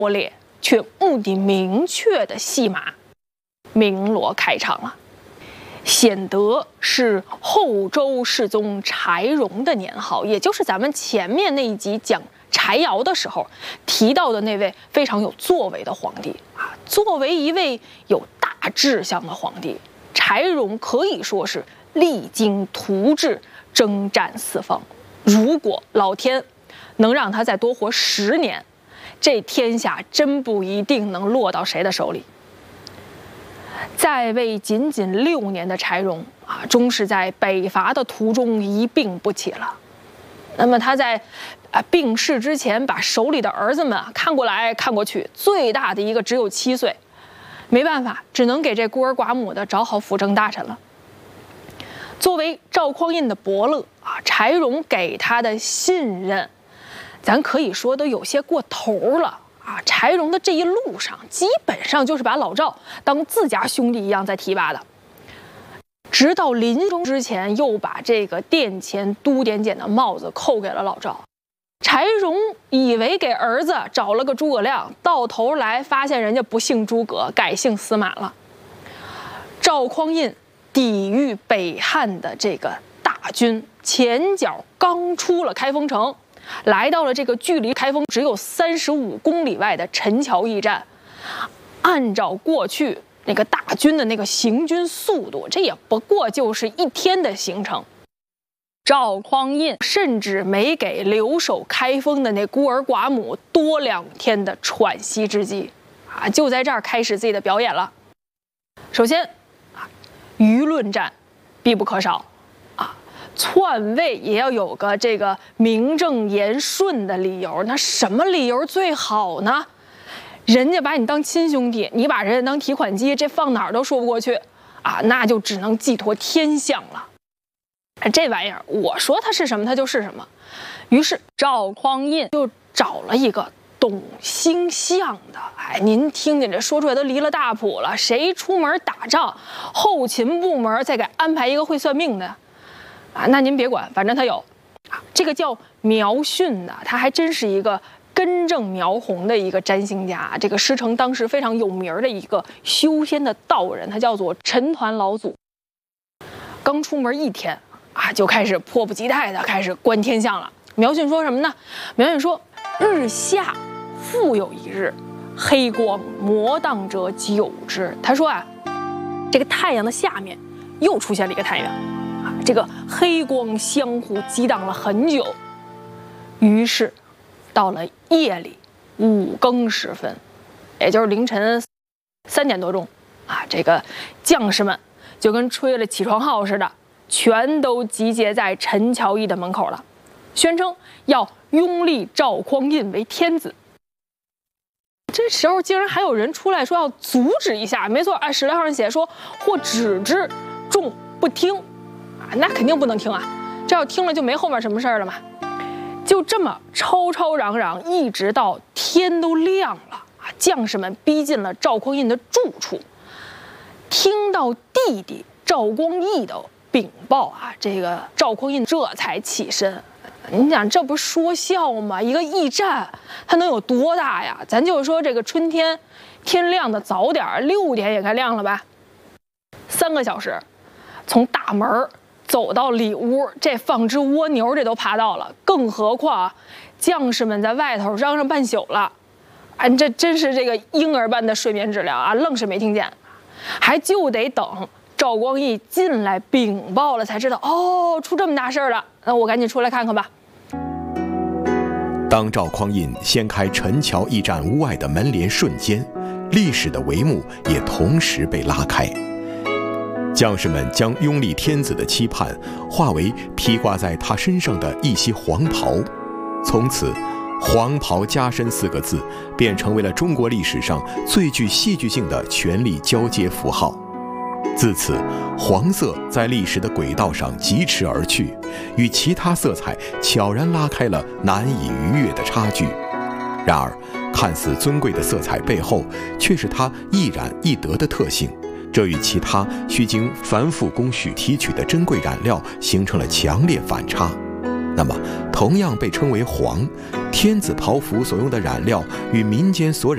拙劣却目的明确的戏码鸣锣开场了。显德是后周世宗柴荣的年号，也就是咱们前面那一集讲柴窑的时候提到的那位非常有作为的皇帝啊。作为一位有大志向的皇帝，柴荣可以说是励精图治，征战四方。如果老天能让他再多活10年，这天下真不一定能落到谁的手里。在位仅仅6年的柴荣啊，终是在北伐的途中一病不起了。那么他在病逝之前，把手里的儿子们看过来看过去，最大的一个只有7岁，没办法，只能给这孤儿寡母的找好辅政大臣了。作为赵匡胤的伯乐啊，柴荣给他的信任，咱可以说都有些过头了。柴荣的这一路上，基本上就是把老赵当自家兄弟一样在提拔的。直到临终之前，又把这个殿前都点检的帽子扣给了老赵。柴荣以为给儿子找了个诸葛亮，到头来发现人家不姓诸葛，改姓司马了。赵匡胤抵御北汉的这个大军，前脚刚出了开封城，来到了这个距离开封只有35公里外的陈桥驿站。按照过去那个大军的那个行军速度，这也不过就是1天的行程。赵匡胤甚至没给留守开封的那孤儿寡母多2天的喘息之机啊！就在这儿开始自己的表演了。首先舆论战必不可少啊，篡位也要有个这个名正言顺的理由。那什么理由最好呢？人家把你当亲兄弟，你把人家当提款机，这放哪儿都说不过去啊！那就只能寄托天象了。这玩意儿，我说它是什么，它就是什么。于是赵匡胤就找了一个懂星象的。您听见这说出来都离了大谱了。谁出门打仗，后勤部门再给安排一个会算命的啊？那您别管，反正他有。这个叫苗训的，他还真是一个根正苗红的一个占星家。这个师承当时非常有名的一个修仙的道人，他叫做陈抟老祖。刚出门1天啊，就开始迫不及待的开始观天象了。苗训说什么呢？苗训说：“日下复有一日，黑光摩荡者9之。”他说啊，这个太阳的下面又出现了一个太阳啊，这个黑光相互激荡了很久。于是到了夜里5更时分，也就是凌晨3点多钟啊，这个将士们就跟吹了起床号似的，全都集结在陈桥驿的门口了，宣称要拥立赵匡胤为天子。这时候竟然还有人出来说要阻止一下。没错，史料上写说或止之，众不听啊，那肯定不能听啊，这要听了就没后面什么事儿了嘛。就这么吵吵嚷嚷，一直到天都亮了啊，将士们逼近了赵匡胤的住处。听到弟弟赵光义的禀报啊，这个赵匡胤这才起身。你想，这不是说笑吗？一个驿站它能有多大呀？咱就说这个春天天亮的早点，6点也该亮了吧？3个小时，从大门走到里屋，这放只蜗牛这都爬到了，更何况将士们在外头嚷嚷半宿了，这真是这个婴儿般的睡眠质量啊，愣是没听见，还就得等赵光义进来禀报了才知道，哦，出这么大事了，那我赶紧出来看看吧。 当赵匡胤掀开陈桥驿站屋外的门帘瞬间，历史的帷幕也同时被拉开。将士们将拥立天子的期盼化为披挂在他身上的一袭黄袍，从此黄袍加身4个字便成为了中国历史上最具戏剧性的权力交接符号。自此，黄色在历史的轨道上疾驰而去，与其他色彩悄然拉开了难以逾越的差距。然而，看似尊贵的色彩背后，却是它易染易得的特性。这与其他需经繁复工序提取的珍贵染料形成了强烈反差。那么，同样被称为黄，天子袍服所用的染料与民间所染